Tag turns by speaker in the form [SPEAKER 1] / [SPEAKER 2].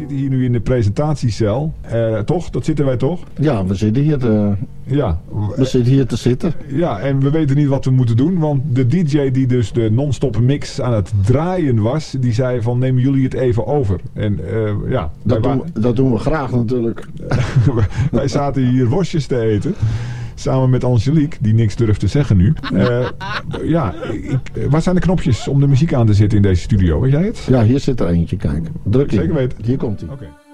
[SPEAKER 1] zitten hier nu in de presentatiecel. Toch? Dat zitten wij toch?
[SPEAKER 2] Ja, we zitten hier te zitten.
[SPEAKER 1] Ja, en we weten niet wat we moeten doen. Want de DJ die dus de non-stop mix aan het draaien was, die zei van nemen jullie het even over. En
[SPEAKER 2] dat doen we graag natuurlijk.
[SPEAKER 1] Wij zaten hier worstjes te eten. Samen met Angelique, die niks durft te zeggen nu. Waar zijn de knopjes om de muziek aan te zetten in deze studio? Weet jij het?
[SPEAKER 2] Ja, hier zit er eentje, kijk. Druk in.
[SPEAKER 1] Zeker weten.
[SPEAKER 2] Hier komt hij.
[SPEAKER 1] Okay.